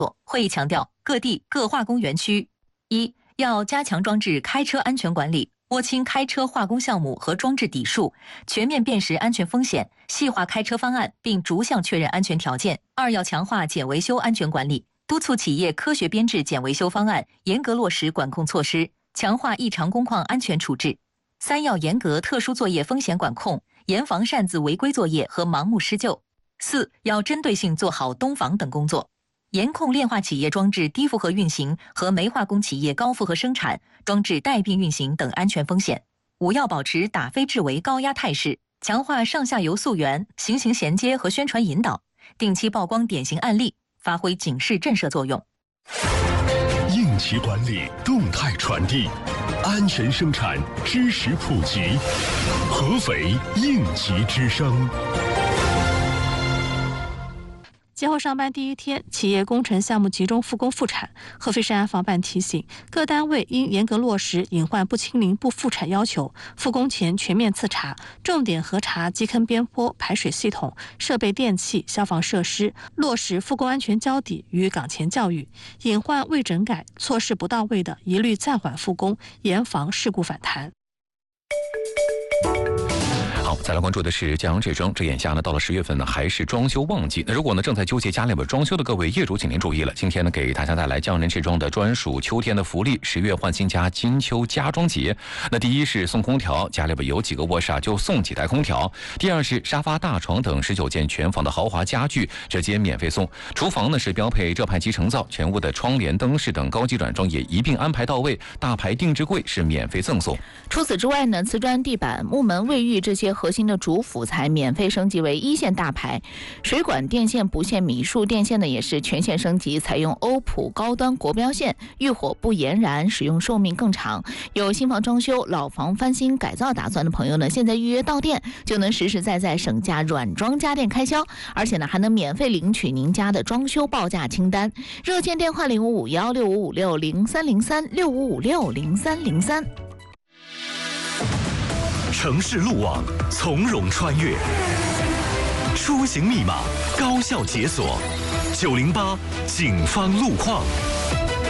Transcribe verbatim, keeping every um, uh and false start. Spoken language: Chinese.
会议强调，各地各化工园区一要加强装置开车安全管理，摸清开车化工项目和装置底数，全面辨识安全风险，细化开车方案，并逐项确认安全条件。二要强化检维修安全管理，督促企业科学编制检维修方案，严格落实管控措施，强化异常工况安全处置。三要严格特殊作业风险管控，严防擅自违规作业和盲目施救。四要针对性做好冬防等工作，严控炼化企业装置低负荷运行和煤化工企业高负荷生产、装置带病运行等安全风险。五要保持打非治为高压态势，强化上下游溯源、行行衔接和宣传引导，定期曝光典型案例，发挥警示震慑作用。 应急管理动态传递，安全生产知识普及，合肥应急之声。 节后上班第一天，企业工程项目集中复工复产。合肥市安防办提醒，各单位应严格落实隐患不清零不复产要求，复工前全面次查，重点核查基坑边坡、排水系统、设备电器、消防设施，落实复工安全交底与岗前教育。隐患未整改、措施不到位的，一律暂缓复工，严防事故反弹。 好，再来关注的是降阳之声。这眼下呢，到了十月份呢，还是装修旺季。那如果呢正在纠结家里边装修的各位业主，请您注意了。今天呢，给大家带来降阳之声的专属秋天的福利——十月换新家金秋家装节。那第一是送空调，家里边有几个卧室啊，就送几台空调；第二是沙发、大床等十九件全房的豪华家具，直接免费送。厨房呢是标配热排级成灶，全屋的窗帘、灯饰等高级软装也一并安排到位。大牌定制柜是免费赠送。 除此之外呢，瓷砖地板、木门、卫浴这些核心的主辅材免费升级为一线大牌，水管电线不限米数，电线呢也是全线升级，采用欧普高端国标线，遇火不延燃，使用寿命更长。有新房装修、老房翻新改造打算的朋友呢，现在预约到店就能实实在在省下软装家电开销，而且呢还能免费领取您家的装修报价清单。热线电话零五五幺六五五六零三零三六五五六零三零三。 城市路网从容穿越，出行密码高效解锁，九零八警方路况。